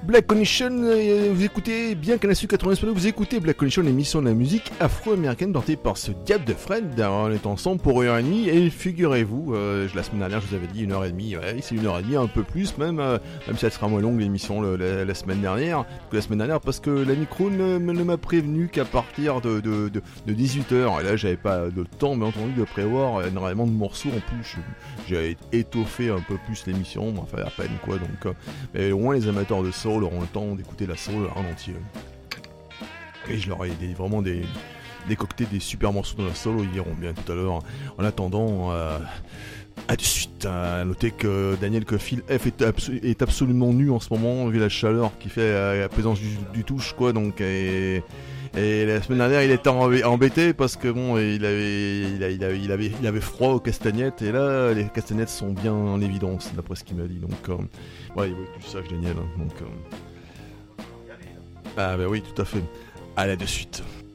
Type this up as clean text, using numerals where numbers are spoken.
Black Connection, vous écoutez bien Canal 80, vous écoutez Black Connection, l'émission de la musique afro-américaine portée par ce diable de Fred. On est ensemble pour 1h30 et figurez-vous, la semaine dernière je vous avais dit 1h30, ouais, c'est 1h30, un peu plus même si elle sera moins longue l'émission la semaine dernière parce que la micro ne m'a prévenu qu'à partir de 18h, et là j'avais pas le temps mais entendu de prévoir énormément de morceaux. En plus j'ai étoffé un peu plus l'émission, enfin à peine quoi, donc mais au moins les amateurs de soul auront le temps d'écouter la soul en entier. Et je leur ai vraiment décocté des super morceaux dans la soul, ils iront bien tout à l'heure. En attendant, à de suite, à noter que Daniel Cofield F est absolument nu en ce moment, vu la chaleur qui fait la présence du touche, quoi, donc... Et la semaine dernière, il était embêté parce que bon, il avait froid aux castagnettes, et là, les castagnettes sont bien en évidence, d'après ce qu'il m'a dit. Donc, ouais, tu saches, Daniel. Donc, ah, bah oui, tout à fait. Allez, de suite.